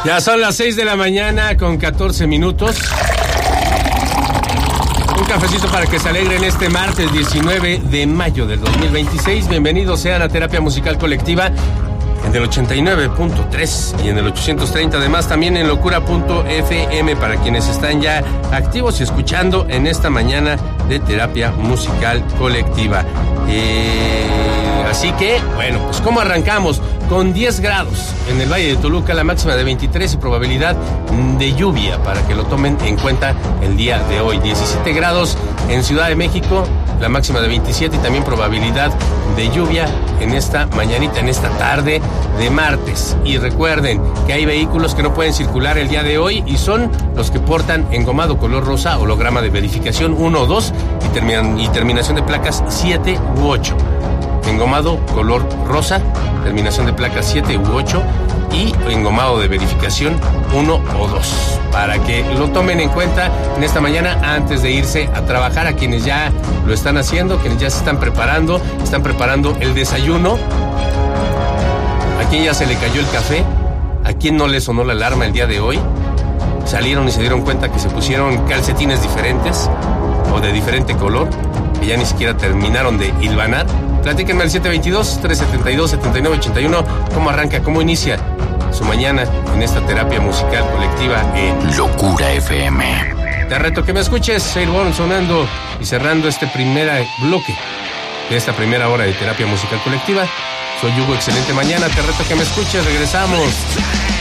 Ya son las 6 de la mañana con 14 minutos. Un cafecito para que se alegren este martes 19 de mayo del 2026. Bienvenidos sean a Terapia Musical Colectiva en el 89.3 y en el 830. Además también en locura.fm para quienes están ya activos y escuchando en esta mañana de Terapia Musical Colectiva. Así que, bueno, pues ¿cómo arrancamos? Con 10 grados en el Valle de Toluca, la máxima de 23 y probabilidad de lluvia para que lo tomen en cuenta el día de hoy. 17 grados en Ciudad de México, la máxima de 27 y también probabilidad de lluvia en esta mañanita, en esta tarde de martes. Y recuerden que hay vehículos que no pueden circular el día de hoy y son los que portan engomado color rosa, holograma de verificación 1 o 2 y terminación de placas 7 u 8. Engomado color rosa, terminación de placas 7 u 8 y engomado de verificación 1 o 2. Para que lo tomen en cuenta en esta mañana antes de irse a trabajar, a quienes ya lo están haciendo, quienes ya se están preparando el desayuno, a quien ya se le cayó el café, a quien no le sonó la alarma el día de hoy, salieron y se dieron cuenta que se pusieron calcetines diferentes o de diferente color, que ya ni siquiera terminaron de hilvanar. Platíquenme al 722-372-7981 cómo arranca, cómo inicia su mañana en esta terapia musical colectiva en Locura FM. Te reto que me escuches, Sailor sonando y cerrando este primer bloque de esta primera hora de terapia musical colectiva. Soy Hugo, excelente mañana, te reto que me escuches, regresamos.